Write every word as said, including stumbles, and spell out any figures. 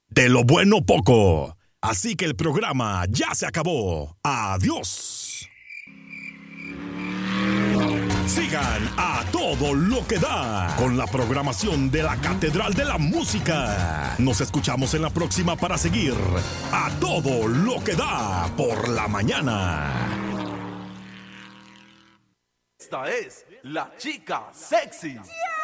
de lo bueno poco. Así que el programa ya se acabó. Adiós. Sigan a todo lo que da con la programación de la Catedral de la Música. Nos escuchamos en la próxima para seguir a todo lo que da por la mañana. Esta es la chica sexy.